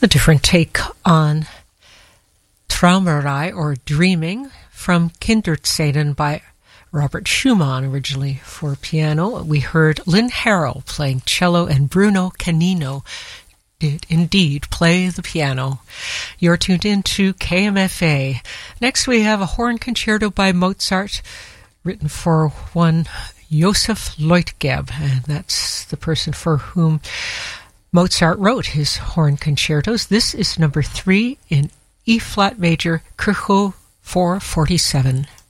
A different take on Traumerei, or Dreaming, from Kinderzähnen by Robert Schumann, originally for piano. We heard Lynn Harrell playing cello, and Bruno Canino did indeed play the piano. You're tuned in to KMFA. Next we have a horn concerto by Mozart, written for one Joseph Leutgeb, and that's the person for whom Mozart wrote his horn concertos. This is number 3 in E-flat major, Kirchhoff 447.